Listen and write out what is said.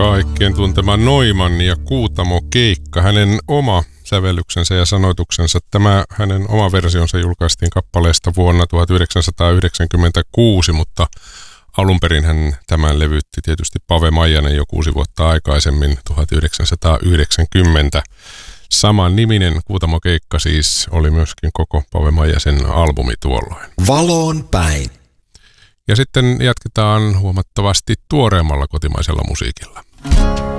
Kaikkien tuntema Neumann ja Kuutamo-keikka. Hänen oma sävellyksensä ja sanoituksensa. Tämä hänen oma versionsa julkaistiin kappaleesta vuonna 1996, mutta alun perin hän tämän levytti tietysti Pave Maijanen jo 6 vuotta aikaisemmin, 1990. Saman niminen Kuutamo-keikka siis oli myöskin koko Pave Maijasen albumi tuolloin. Valoon päin. Ja sitten jatketaan huomattavasti tuoreemmalla kotimaisella musiikilla.